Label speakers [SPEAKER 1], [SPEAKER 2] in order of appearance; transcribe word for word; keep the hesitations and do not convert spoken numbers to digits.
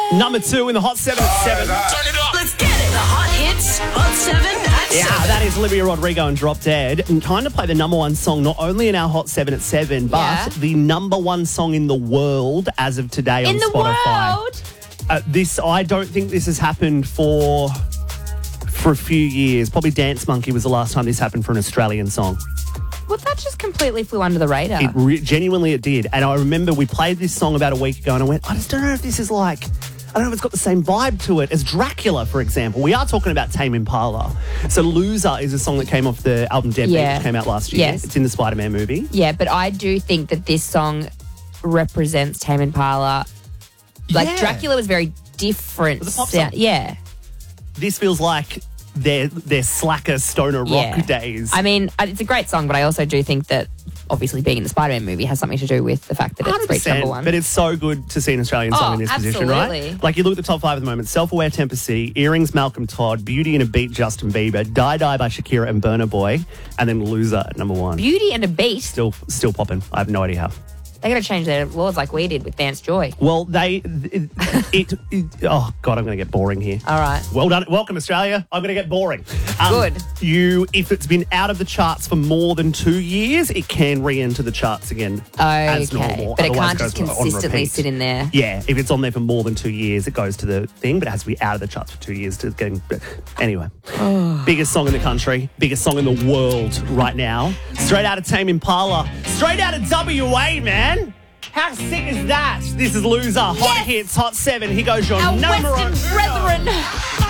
[SPEAKER 1] Number two in the Hot seven at seven.
[SPEAKER 2] Turn it up. Let's get it. The Hot Hits Hot seven at
[SPEAKER 1] Yeah,
[SPEAKER 2] seven.
[SPEAKER 1] that is Olivia Rodrigo and Drop Dead. And trying to play the number one song, not only in our Hot seven at seven, but
[SPEAKER 3] Yeah.
[SPEAKER 1] the number one song in the world as of today on
[SPEAKER 3] In the
[SPEAKER 1] Spotify.
[SPEAKER 3] world?
[SPEAKER 1] Uh, this, I don't think this has happened for for a few years. Probably Dance Monkey was the last time this happened for an Australian song.
[SPEAKER 3] Well, that just completely flew under the radar.
[SPEAKER 1] It re- genuinely it did. And I remember we played this song about a week ago and I went, I just don't know if this is like, I don't know if it's got the same vibe to it as Dracula, for example. We are talking about Tame Impala. So Loser is a song that came off the album Deadbeat,
[SPEAKER 3] Yeah.
[SPEAKER 1] which came out last year.
[SPEAKER 3] Yes.
[SPEAKER 1] It's in the Spider-Man movie.
[SPEAKER 3] Yeah, but I do think that this song represents Tame Impala. Like,
[SPEAKER 1] Yeah.
[SPEAKER 3] Dracula was very different.
[SPEAKER 1] was a pop
[SPEAKER 3] sound-
[SPEAKER 1] song.
[SPEAKER 3] Yeah.
[SPEAKER 1] This feels like their, their slacker stoner rock
[SPEAKER 3] Yeah.
[SPEAKER 1] days.
[SPEAKER 3] I mean, uh, it's a great song, but I also do think that obviously being in the Spider-Man movie has something to do with the fact that it's reached number one.
[SPEAKER 1] But it's so good to see an Australian song
[SPEAKER 3] Oh,
[SPEAKER 1] in this position, right?
[SPEAKER 3] absolutely.
[SPEAKER 1] Like you look at the top five at the moment: Self-Aware, Temper C, Earrings, Malcolm Todd, Beauty and a Beat, Justin Bieber, Die Die by Shakira and Burna Boy, and then Loser at number one.
[SPEAKER 3] Beauty and a Beat,
[SPEAKER 1] Still, still popping. I have no idea how.
[SPEAKER 3] they got to change their laws like we did with Vance Joy.
[SPEAKER 1] Well, they, it, it, it oh God, I'm going to get boring here.
[SPEAKER 3] All right.
[SPEAKER 1] Well done. Welcome, Australia. I'm going to get boring. Um,
[SPEAKER 3] Good.
[SPEAKER 1] You, if it's been out of the charts for more than two years, it can re-enter the charts again as
[SPEAKER 3] Okay.
[SPEAKER 1] normal.
[SPEAKER 3] But it
[SPEAKER 1] Otherwise
[SPEAKER 3] can't just
[SPEAKER 1] goes on
[SPEAKER 3] consistently
[SPEAKER 1] repeat.
[SPEAKER 3] sit in there.
[SPEAKER 1] Yeah, if it's on there for more than two years, it goes to the thing, but it has to be out of the charts for two years to getting. Anyway, biggest song in the country, biggest song in the world right now. Straight out of Tame Impala, straight out of W A, man. How sick is that? This is Loser, Hot
[SPEAKER 3] Yes!
[SPEAKER 1] Hits, Hot seven. Here goes your
[SPEAKER 3] Our
[SPEAKER 1] number
[SPEAKER 3] Western
[SPEAKER 1] one.
[SPEAKER 3] brethren.